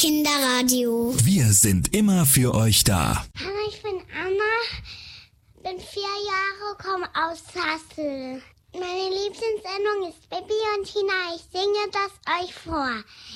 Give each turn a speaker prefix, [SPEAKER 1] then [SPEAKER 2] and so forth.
[SPEAKER 1] Kinderradio.
[SPEAKER 2] Wir sind immer für euch da.
[SPEAKER 1] Hallo, ich bin Anna, bin 4 Jahre, komme aus Hassel. Meine Lieblingssendung ist Bibi und Tina. Ich singe das euch vor.